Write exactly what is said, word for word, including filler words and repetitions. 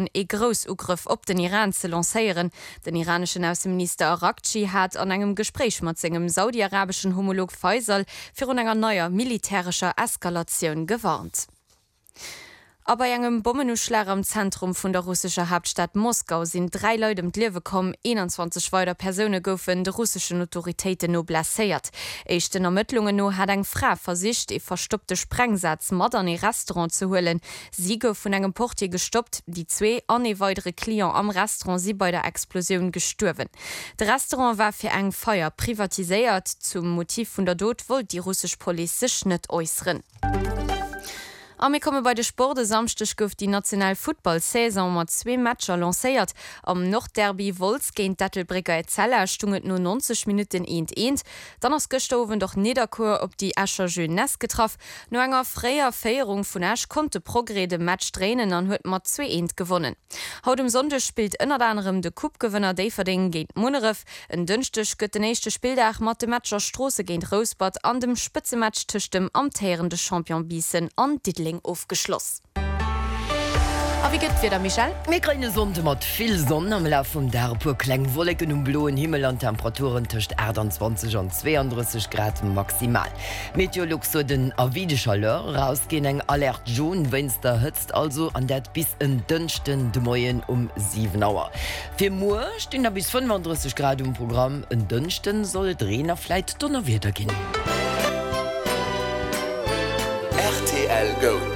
drohen, e Großugriff op den Iran zu lancieren. Den iranischen Außenminister Arakci hat an einem Gespräch mit seinem saudi-arabischen Homolog Faisal für einer neuer militärischer Eskalation gewarnt. Aber engem Bommenuschlag am Zentrum vun der russischer Hauptstadt Moskau sind drei Leute im Leben gekommen, einundzwanzig weiter Personen goufen de russischen Autoritäten no blessiert. Echten Ermittlungen no hat eng Frau versicht, e verstoppte Sprengsatz moderne Restaurant zu holen. Sie gouf vun engem Portier gestoppt, die zwei ane weitere Klienten am Restaurant sie bei der Explosion gestorben. De Restaurant war für eng Feuer privatisiert. Zum Motiv vun der Tod wollt die russische Polizei sich nicht äußern. Am komme bei de Sport de samstech gouf die national Football-Saison mat zwei Matscher lancéiert. Am Nordderby Wolz géint Dattelbrigger et Zeller stunget no neunzig Minuten eend eend. Dann ass gestowen doch Niederkur op die Ascher Jeunesse getraff. No enger freier Féierung vun Asch konnte Progrede Match tränen an huet mat zwei eend gewonnen. Haut dem Sonde spielt ënner anderem de Cupgewënner Daverding géint Muneref. En dünchtech gëtt den nächste Spieldach mat de Matscher Strosse géint Rosebud an dem Spitzematch tisch dem amtierende Champion Biesen an Diddling aufgeschlossen. Aber wie geht wieder, Michel? Wir kriegen Sonntag mit viel Sonne am Laufe vom Tag, pur kleine Wolken und blauen Himmel und Temperaturen zwischen achtundzwanzig und zweiunddreißig Grad maximal. Meteorologen so den Avis Chaleur rausgehen, ein Alert Jaune, wenn es da hitzt, also an der bis in dünsten Morgen um sieben Uhr. Für morgen stehen da bis fünfunddreißig Grad im Programm, in dünsten soll Trainer vielleicht doch noch wieder gehen. R T L Go.